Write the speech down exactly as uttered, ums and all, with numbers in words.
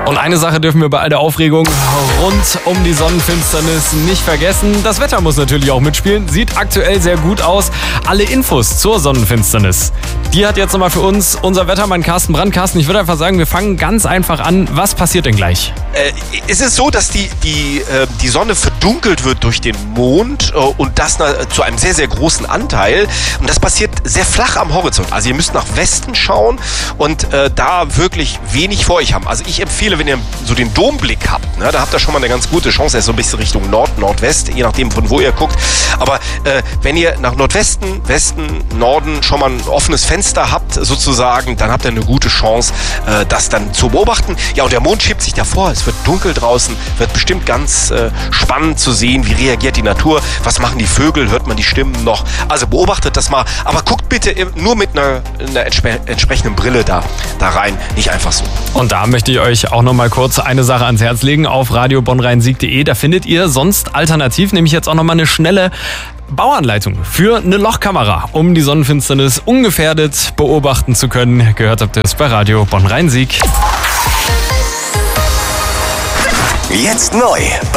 Und eine Sache dürfen wir bei all der Aufregung rund um die Sonnenfinsternis nicht vergessen. Das Wetter muss natürlich auch mitspielen. Sieht aktuell sehr gut aus. Alle Infos zur Sonnenfinsternis, die hat jetzt nochmal für uns unser Wettermann Carsten Brandt. Carsten, ich würde einfach sagen, wir fangen ganz einfach an. Was passiert denn gleich? Äh, es ist so, dass die, die, äh, die Sonne verdunkelt wird durch den Mond äh, und das na, zu einem sehr, sehr großen Anteil. Und das passiert sehr flach am Horizont. Also ihr müsst nach Westen schauen und äh, da wirklich wenig vor euch haben. Also ich empfehle, wenn ihr so den Domblick habt, ne, da habt ihr schon mal eine ganz gute Chance. Er ist so ein bisschen Richtung Nord, Nordwest, je nachdem von wo ihr guckt. Aber äh, wenn ihr nach Nordwesten, Westen, Norden schon mal ein offenes Fenster habt sozusagen, dann habt ihr eine gute Chance, äh, das dann zu beobachten. Ja, und der Mond schiebt sich davor. Es wird dunkel draußen, wird bestimmt ganz äh, spannend zu sehen, wie reagiert die Natur, was machen die Vögel, hört man die Stimmen noch. Also beobachtet das mal, aber guckt bitte nur mit einer, einer entspre- entsprechenden Brille da, da rein, nicht einfach so. Und da möchte ich euch auch noch mal kurz eine Sache ans Herz legen auf radio bonn rhein sieg punkt de. Da findet ihr sonst alternativ nämlich jetzt auch noch mal eine schnelle Bauanleitung für eine Lochkamera, um die Sonnenfinsternis ungefährdet beobachten zu können. Gehört habt ihr es bei Radio Bonn Rhein Sieg. Jetzt neu